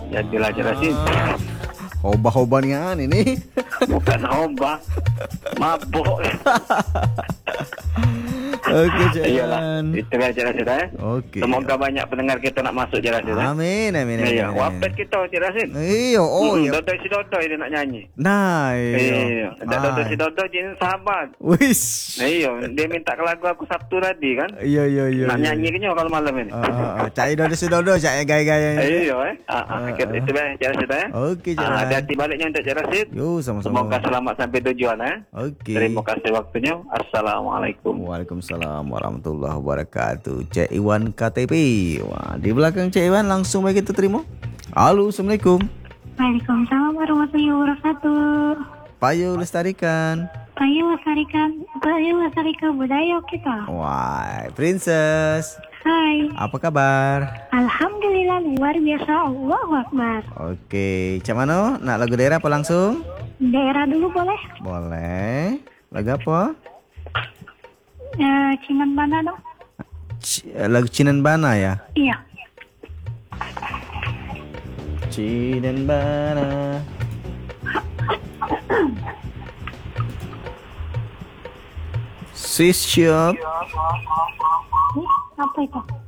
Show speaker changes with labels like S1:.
S1: Jadilah Cik Rashid.
S2: Hoba-hoba ni kan ini.
S1: Bukan hoba. Mabuk.
S2: Okey, Cik
S1: Iyalah.
S2: Iwan.
S1: Itu kan Cik Rashid
S2: Okey.
S1: Semoga banyak pendengar kita nak masuk Cik Rashid
S2: Amin, amin, amin.
S1: Iya, wapet kita Cik Rashid.
S2: Iya, ya.
S1: Dodoi si Dodoi dia nak nyanyi.
S2: Nah,
S1: Iya. Dodoi si Dodoi jenis sahabat.
S2: Wish.
S1: Iya, dia minta ke lagu aku Sabtu tadi kan.
S2: Iya.
S1: Nak nyanyi ke kalau malam ini.
S2: Cak Ido sudah cak gaya-gaya.
S1: Iya, itu kan Cik Rashid
S2: Okey, Cik Iwan.
S1: hati-hati baliknya untuk Cik Rashid.
S2: Yo, sama-sama.
S1: Semoga selamat sampai tujuan
S2: Okey.
S1: Terima kasih waktunya. Assalamualaikum.
S2: Waalaikumsalam warahmatullahi wabarakatuh. Cik Iwan KTP. Wah, di belakang Cik Iwan langsung baik kita terima. Halo, Assalamualaikum.
S3: Waalaikumsalam warahmatullahi wabarakatuh.
S2: Payu lestarikan.
S3: Ayo lestarikan budaya kita.
S2: Wah, Princess.
S3: Hai.
S2: Apa kabar?
S3: Alhamdulillah luar biasa. Allahu Akbar.
S2: Okey, Cak Mano, nak lagu daerah apa langsung?
S3: Daerah dulu boleh?
S2: Boleh. Lagu apa?
S3: Cinan mana dong?
S2: Lagu Cinan Bana ya?
S3: Iya.
S2: Cinan Bana. Swiss Shop.
S3: Apa itu?